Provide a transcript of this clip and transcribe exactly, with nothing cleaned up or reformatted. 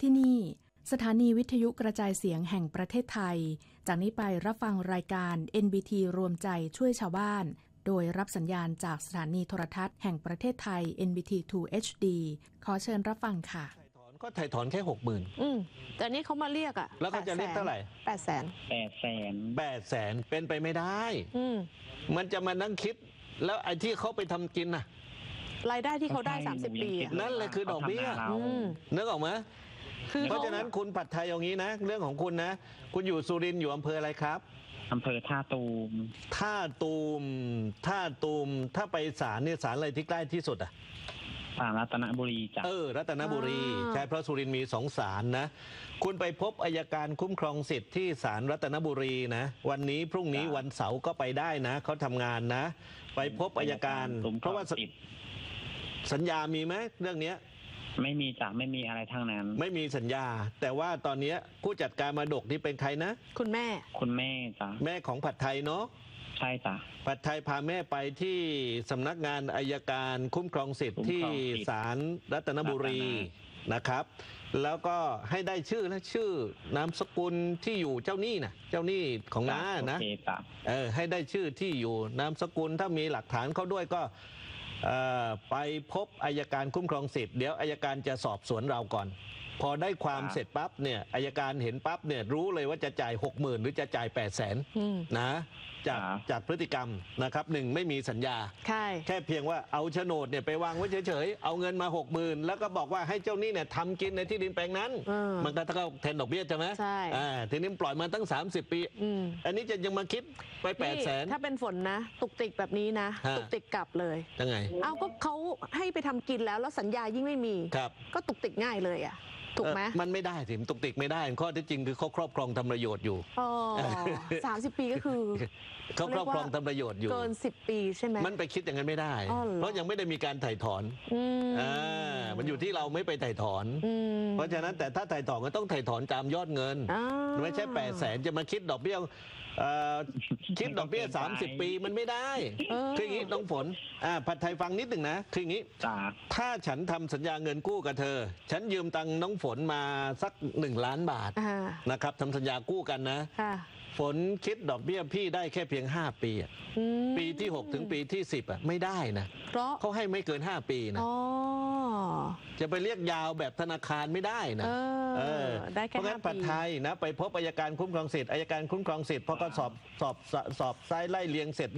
ที่นี่สถานีวิทยุกระจายเสียงแห่งประเทศไทยจากนี้ไปรับฟังรายการ เอ็น บี ที รวมใจช่วยชาวบ้านโดยรับสัญญาณจากสถานีโทรทัศน์แห่งประเทศไทย เอ็น บี ที ทู เอช ดี ขอเชิญรับฟังค่ะก็ถ่ายถอนแค่หกหมื่นอืมแต่นี่เขามาเรียกอ่ะแล้วเขาจะเรียกเท่าไหร่แปดแสนแปดแสนแปดแสนเป็นไปไม่ได้อืมมันจะมานั่งคิดแล้วไอ้ที่เขาไปทำกินน่ะรายได้ที่เขาได้สามสิบปีนั่นแหละคือดอกเบี้ยนึกออกไหมเพราะฉะนั้นคุณผัดไทยอย่างนี้นะเรื่องของคุณนะคุณอยู่สุรินทร์อยู่อำเภออะไรครับอำเภอท่าตูมท่าตูมท่าตูมถ้าไปศาลเนี่ยศาลอะไรที่ใกล้ที่สุดอ่ะศาลรัตนบุรีจ้ะเออรัตนบุรีใช่เพราะสุรินทร์มีสองศาลนะคุณไปพบอัยการคุ้มครองสิทธิ์ที่ศาลรัตนบุรีนะวันนี้พรุ่งนี้วันเสาร์ก็ไปได้นะเขาทำงานนะไปพบอัยการเพราะว่าสัญญามีไหมเรื่องนี้ไม่มีจ้ะไม่มีอะไรทั้งนั้นไม่มีสัญญาแต่ว่าตอนนี้ผู้จัดการมรดกนี่เป็นใครนะคุณแม่คุณแม่จ้ะแม่ของผัดไทยเนาะใช่จ้ะผัดไทยพาแม่ไปที่สำนักงานอัยการคุ้มครองสิทธิ์ที่ศาลรัตนบุรีนะครับแล้วก็ให้ได้ชื่อและชื่อนามสกุลที่อยู่เจ้าหนี้นะเจ้าหนี้ของน้านะเออให้ได้ชื่อที่อยู่นามสกุลถ้ามีหลักฐานเขาด้วยก็ไปพบอัยการคุ้มครองสิทธิ์เดี๋ยวอัยการจะสอบสวนเราก่อนพอได้ความเสร็จปั๊บเนี่ยอัยการเห็นปั๊บเนี่ยรู้เลยว่าจะจ่ายหกหมื่นหรือจะจ่ายแปดแสนนะจากจากพฤติกรรมนะครับหนึ่งไม่มีสัญญาแค่เพียงว่าเอาโฉนดเนี่ยไปวางไว้เฉยๆเอาเงินมาหกหมื่นแล้วก็บอกว่าให้เจ้าหนี้เนี่ยทำกินในที่ดินแปลงนั้นมันก็ต้องแทนดอกเบี้ยใช่ไหมใช่ทีนี้ปล่อยมาตั้งสามสิบปีอันนี้จะยังมาคิดไปแปดแสนถ้าเป็นฝนนะตุกติกแบบนี้นะตุกติกกลับเลยยังไงเอาก็เขาให้ไปทำกินแล้วแล้วสัญญายิ่งไม่มีก็ตุกติกง่ายเลยอ่ะถูกไหมมันไม่ได้สิตุกติกไม่ได้ข้อที่จริงคือเขาครอบครองทำประโยชน์อยู่อ๋อสามสิบปีก็คือเขาครอบครองทำประโยชน์อยู่เกินสิบปีใช่ไหมมันไปคิดอย่างนั้นไม่ได้เพราะยังไม่ได้มีการถ่ายถอนอ่ามันอยู่ที่เราไม่ไปถ่ายถอนเพราะฉะนั้นแต่ถ้าถ่ายถอนก็ต้องถ่ายถอนตามยอดเงินไม่ใช่แปดแสนจะมาคิดดอกเบี้ยคิดดอกเบี้ยสามสิบปีมันไม่ได้คืออย่างนี้น้องฝนผัดไทยฟังนิดหนึ่งนะคืออย่างนี้ถ้าฉันทำสัญญาเงินกู้กับเธอฉันยืมตังค์น้องฝนมาสักหนึ่งล้านบาทนะครับทำสัญญากู้กันนะฝนคิดดอกเบี้ยพี่ได้แค่เพียงห้าปีปีที่หกถึงปีที่สิบอ่ะไม่ได้นะเพราะเขาให้ไม่เกินห้าปีนะจะไปเรียกยาวแบบธนาคารไม่ได้นะเพราะงั้นผัดไทยนะไปพบอัยการคุ้มครองสิทธิ์อัยการคุ้มครองสิทธิ์พอก็สอบสอบสอบไซไล่เลียงเสร็จ